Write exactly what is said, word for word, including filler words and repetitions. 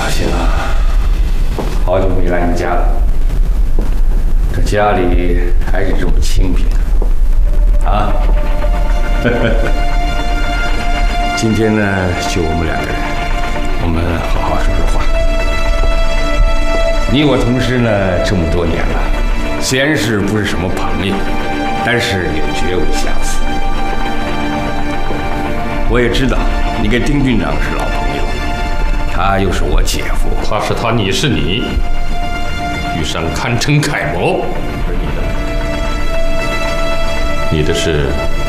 小新啊，好久没来你家了，这家里还是这么清贫啊！今天呢，就我们两个人，我们好好说说话。你我同师呢，这么多年了，虽然是不是什么朋友，但是也绝无瑕疵。我也知道你跟丁郡长是老朋友，他又是我姐夫， 他是他，你是你，玉山堪称楷模，而你的，你的是